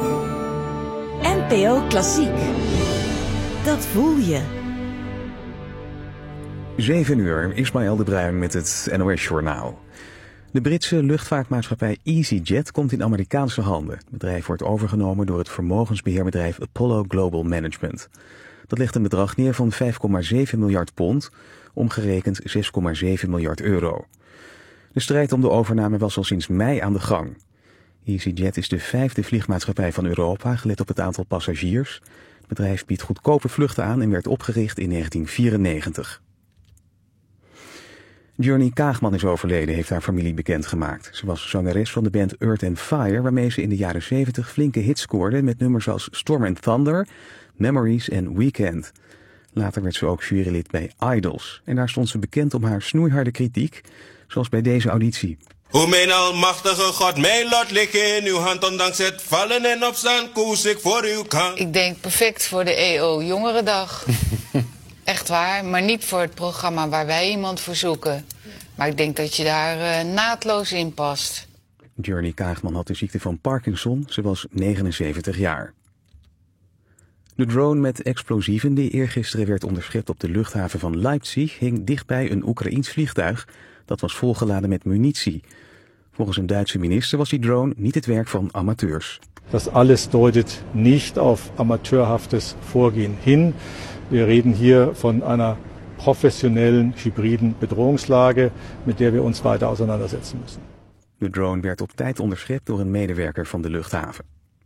NPO Klassiek. Dat voel je. 7 uur, Ismaël de Bruin met het NOS-journaal. De Britse luchtvaartmaatschappij EasyJet komt in Amerikaanse handen. Het bedrijf wordt overgenomen door het vermogensbeheerbedrijf Apollo Global Management. Dat legt een bedrag neer van 5,7 miljard pond, omgerekend 6,7 miljard euro. De strijd om de overname was al sinds mei aan de gang. EasyJet is de 5e vliegmaatschappij van Europa, gelet op het aantal passagiers. Het bedrijf biedt goedkope vluchten aan en werd opgericht in 1994. Journey Kaagman is overleden, heeft haar familie bekendgemaakt. Ze was zangeres van de band Earth and Fire, waarmee ze in de jaren 70 flinke hits scoorde met nummers als Storm and Thunder, Memories en Weekend. Later werd ze ook jurylid bij Idols. En daar stond ze bekend om haar snoeiharde kritiek, zoals bij deze auditie. O mijn almachtige God, mijn lot ligt in uw hand. Ondanks het vallen en opstaan koos ik voor uw kant. Ik denk perfect voor de EO Jongerendag. Echt waar, maar niet voor het programma waar wij iemand voor zoeken. Maar ik denk dat je daar naadloos in past. Journey Kaagman had de ziekte van Parkinson. Ze was 79 jaar. De drone met explosieven die eergisteren werd onderschept op de luchthaven van Leipzig hing dichtbij een Oekraïens vliegtuig. Dat was volgeladen met munitie. Volgens een Duitse minister was die drone niet het werk van amateurs. Das alles deutet nicht auf amateurhaftes Vorgehen hin. Wir reden hier von einer professionellen, hybriden Bedrohungslage, mit der wir uns weiter auseinandersetzen müssen. De drone werd op tijd onderschept door een medewerker van de luchthaven.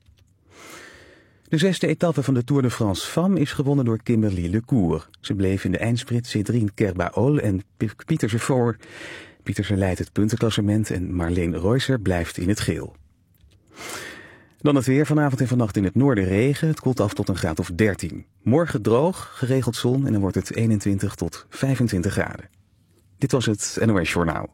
De 6e etappe van de Tour de France Femmes is gewonnen door Kimberly Lecour. Ze bleef in de eindsprint Cédrine Kerbaol en Pieterse voor. Pieterse leidt het puntenklassement en Marleen Reusser blijft in het geel. Dan het weer. Vanavond en vannacht in het noorden regen. Het koelt af tot een graad of 13. Morgen droog, geregeld zon en dan wordt het 21 tot 25 graden. Dit was het NOS Journaal.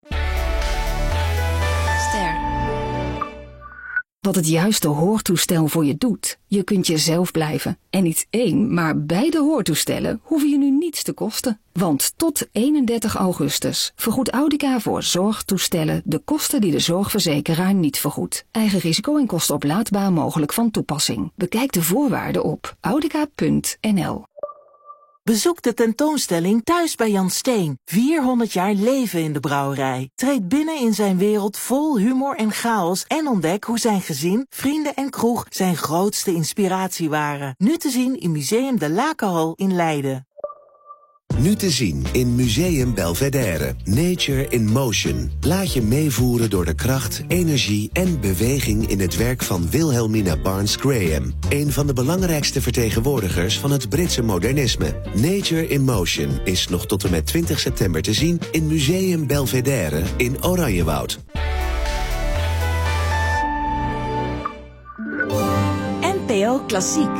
Wat het juiste hoortoestel voor je doet. Je kunt jezelf blijven. En niet 1, maar beide hoortoestellen hoeven je nu niets te kosten. Want tot 31 augustus vergoedt Audica voor zorgtoestellen de kosten die de zorgverzekeraar niet vergoedt. Eigen risico en kosten oplaadbaar mogelijk van toepassing. Bekijk de voorwaarden op audica.nl. Bezoek de tentoonstelling Thuis bij Jan Steen. 400 jaar leven in de brouwerij. Treed binnen in zijn wereld vol humor en chaos en ontdek hoe zijn gezin, vrienden en kroeg zijn grootste inspiratie waren. Nu te zien in Museum de Lakenhal in Leiden. Nu te zien in Museum Belvedere. Nature in Motion. Laat je meevoeren door de kracht, energie en beweging in het werk van Wilhelmina Barnes Graham. Een van de belangrijkste vertegenwoordigers van het Britse modernisme. Nature in Motion is nog tot en met 20 september te zien in Museum Belvedere in Oranjewoud. NPO Klassiek.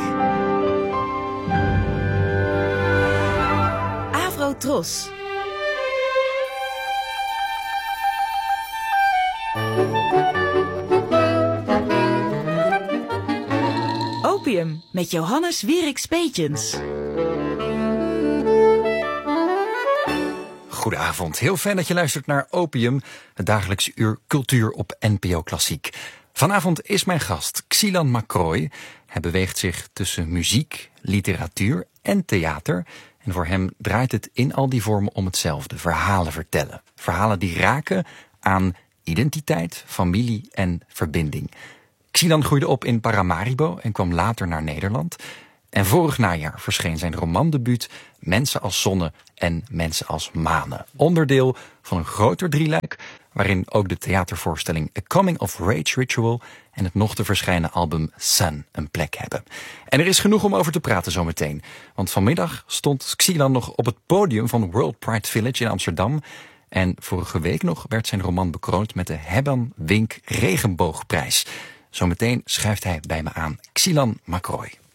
Tros. Opium met Johannes Wierik-Speetjens. Goedenavond, heel fijn dat je luistert naar Opium, het dagelijkse uur cultuur op NPO Klassiek. Vanavond is mijn gast Xilan Macroy. Hij beweegt zich tussen muziek, literatuur en theater. En voor hem draait het in al die vormen om hetzelfde: verhalen vertellen. Verhalen die raken aan identiteit, familie en verbinding. Xilan groeide op in Paramaribo en kwam later naar Nederland. En vorig najaar verscheen zijn romandebuut Mensen als Zonne en Mensen als Manen. Onderdeel van een groter drieluik, waarin ook de theatervoorstelling A Coming of Rage Ritual en het nog te verschijnen album Sun een plek hebben. En er is genoeg om over te praten zometeen. Want vanmiddag stond Xilan nog op het podium van World Pride Village in Amsterdam. En vorige week nog werd zijn roman bekroond met de Herman Wink Regenboogprijs. Zometeen schuift hij bij me aan. Xilan Macroy.